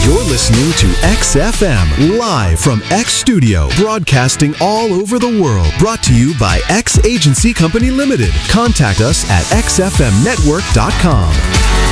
You're listening to XFM, live from X Studio, broadcasting all over the world. Brought to you by X Agency Company Limited. Contact us at xfmnetwork.com.